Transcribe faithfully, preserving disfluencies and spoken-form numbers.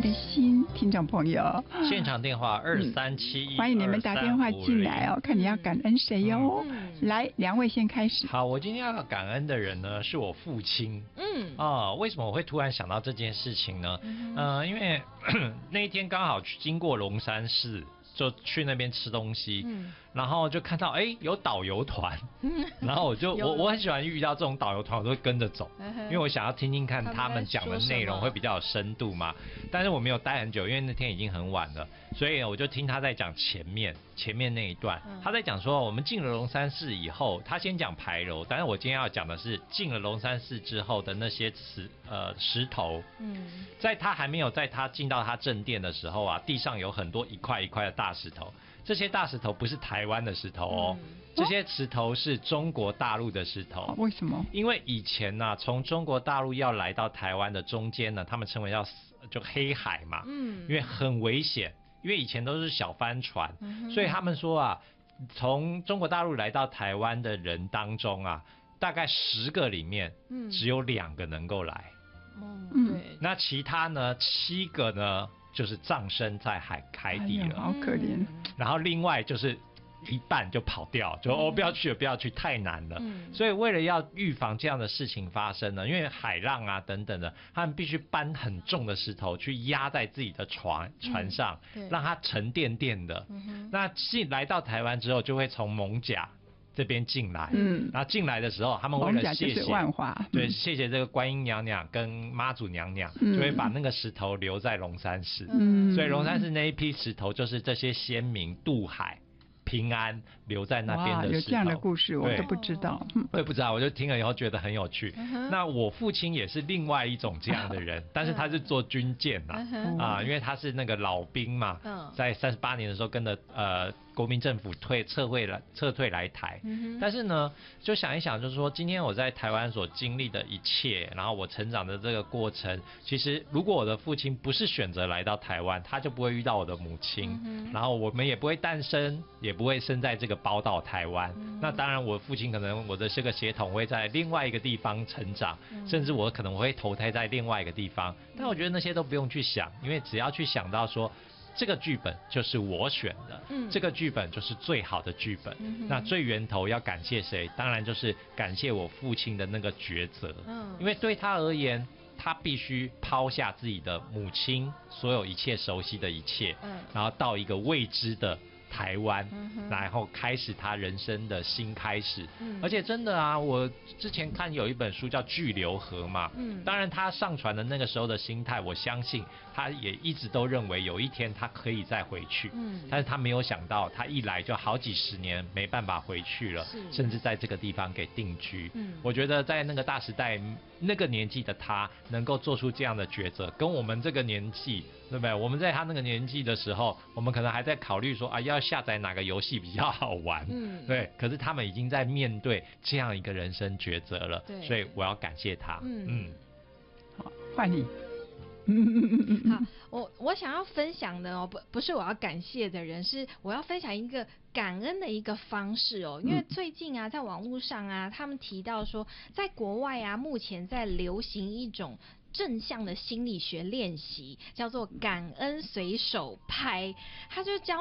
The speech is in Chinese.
恩的心，听众朋友， 现场电话二三七一， 欢迎你们打电话进来哦，看你要感恩谁哦。 嗯、 来，两位先开始。 好，我今天要感恩的人呢，是我父亲。嗯啊、呃，为什么我会突然想到这件事情呢？嗯、呃，因为那一天刚好去经过龙山寺。就去那边吃东西，嗯、然后就看到哎、欸、有导游团，嗯、然后我就我我很喜欢遇到这种导游团，我都会跟着走，因为我想要听听看他们讲的内容会比较有深度嘛。但是我没有待很久，因为那天已经很晚了，所以我就听他在讲前面前面那一段，嗯、他在讲说我们进了龙山寺以后，他先讲牌楼，但是我今天要讲的是进了龙山寺之后的那些石呃石头，嗯，在他还没有在他进到他正殿的时候啊，地上有很多一块一块的大石头，这些大石头不是台湾的石头哦，嗯、这些石头是中国大陆的石头。 为什么？因为以前呢、啊，从中国大陆要来到台湾的中间呢，他们称为叫就黑海嘛，嗯，因为很危险，因为以前都是小帆船，嗯、所以他们说啊，从中国大陆来到台湾的人当中啊，大概十个里面，嗯、只有两个能够来，嗯，对，那其他呢七个呢？就是葬身在海海底了， 哎、好可怜。 然后另外就是一半就跑掉，就、嗯、哦不要去了，不要去，太难了。嗯、所以为了要预防这样的事情发生呢，因为海浪啊等等的，他们必须搬很重的石头去压在自己的船船上，嗯、让它沉甸甸的。嗯、那进来到台湾之后，就会从艋舺这边进来，嗯，然后进来的时候，他们为了谢谢万华， 对，谢谢这个观音娘娘跟妈祖娘娘，嗯、就会把那个石头留在龙山寺，嗯，所以龙山寺那一批石头就是这些先民渡海平安留在那边的石头。 有这样的故事，我都不知道。 我也不知道，我就听了以后觉得很有趣。嗯、那我父亲也是另外一种这样的人，但是他是做军舰呐、啊，嗯、啊，因为他是那个老兵嘛，嗯、在三十八年的时候跟着呃。国民政府退撤回来撤退来台，嗯、但是呢，就想一想，就是说，今天我在台湾所经历的一切，然后我成长的这个过程，其实如果我的父亲不是选择来到台湾，他就不会遇到我的母亲，嗯、然后我们也不会诞生，也不会生在这个宝岛台湾。嗯、那当然，我父亲可能我的这个血统会在另外一个地方成长，嗯、甚至我可能会投胎在另外一个地方。但我觉得那些都不用去想，因为只要去想到说。这个剧本就是我选的，嗯、这个剧本就是最好的剧本。嗯、那最源头要感谢谁？当然就是感谢我父亲的那个抉择。嗯、因为对他而言，他必须抛下自己的母亲所有一切熟悉的一切，嗯、然后到一个未知的台湾，嗯、然后开始他人生的新开始。嗯、而且真的啊，我之前看有一本书叫《巨流河》嘛，嗯、当然他上传的那个时候的心态，我相信他也一直都认为有一天他可以再回去，嗯、但是他没有想到他一来就好几十年没办法回去了，甚至在这个地方给定居。嗯、我觉得在那个大时代那个年纪的他能够做出这样的抉择，跟我们这个年纪，对不对？我们在他那个年纪的时候，我们可能还在考虑说啊，要下载哪个游戏比较好玩，嗯、对。可是他们已经在面对这样一个人生抉择了，所以我要感谢他。嗯，嗯好，换你。 好，我我想要分享的哦，不不是我要感谢的人，是我要分享一个感恩的一个方式哦。因为最近啊，在网络上啊，他们提到说，在国外啊，目前在流行一种正向的心理学练习，叫做感恩随手拍，他就教